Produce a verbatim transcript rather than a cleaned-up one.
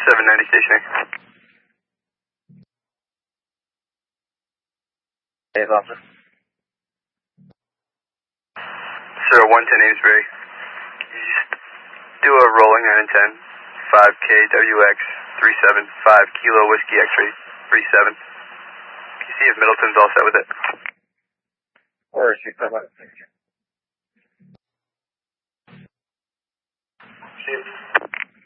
seven ninety stationary. Dave, officer. Sir, one ten Amesbury. Can you just do a rolling nine and ten, five K W X three seven five Kilo Whiskey X-ray three seven. Can you see if Middleton's all set with it? Or is she come up?